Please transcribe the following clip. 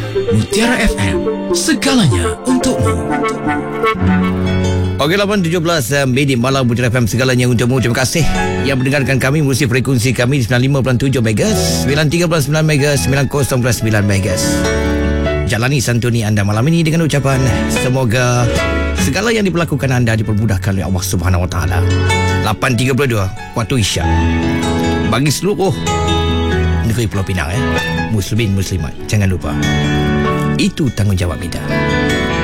Mutiara FM, segalanya untukmu. Okey, 8.17 Medi Malam Mutiara FM, segalanya untukmu. Terima kasih yang mendengarkan kami melalui frekuensi kami di 95.7 MHz, 93.9 MHz, 90.9 MHz. Jalani santuni anda malam ini dengan ucapan semoga segala yang diperlakukan anda dipermudahkan oleh Allah Subhanahu Wa Taala. 8.32 waktu Isyak. Bagi seluruh negeri Pulau Pinang, Muslimin Muslimat, jangan lupa itu tanggungjawab kita.